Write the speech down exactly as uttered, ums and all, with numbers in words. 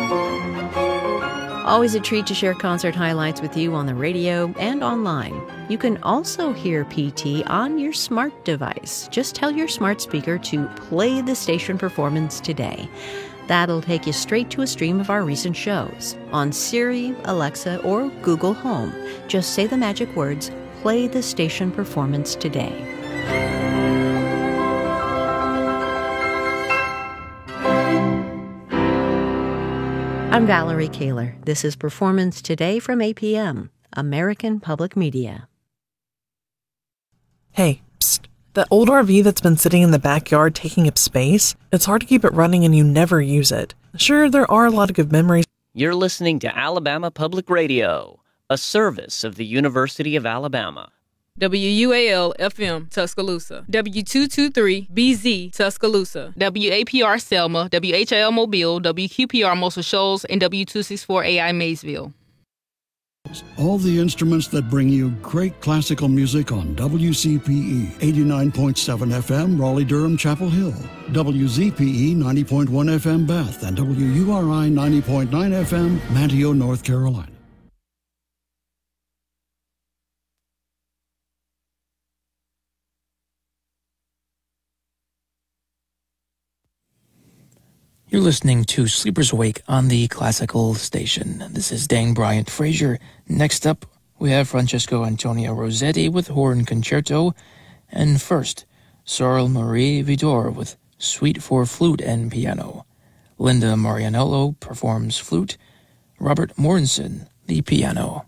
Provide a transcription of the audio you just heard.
Always a treat to share concert highlights with you on the radio and online. You can also hear P T on your smart device. Just tell your smart speaker to play the station performance today. That'll take you straight to a stream of our recent shows on Siri, Alexa, or Google Home. Just say the magic words, play the station performance today. I'm Valerie Kaler. This is Performance Today from A P M, American Public Media. Hey, psst. That old R V that's been sitting in the backyard taking up space, it's hard to keep it running and you never use it. Sure, there are a lot of good memories. You're listening to Alabama Public Radio, a service of the University of Alabama. W U A L F M Tuscaloosa, W two twenty-three B Z Tuscaloosa, W A P R Selma, W H I L Mobile, W Q P R Muscle Shoals, and W two sixty-four A I Maysville. All the instruments that bring you great classical music on W C P E eighty-nine point seven F M Raleigh-Durham Chapel Hill, W Z P E ninety point one F M Bath, and W U R I ninety point nine F M Manteo, North Carolina. You're listening to Sleepers Awake on the Classical Station. This is Dane Bryant Frazier. Next up, we have Francesco Antonio Rossetti with Horn Concerto. And first, Sorel Marie Vidor with Suite for Flute and Piano. Linda Marianello performs flute. Robert Morrison, the piano.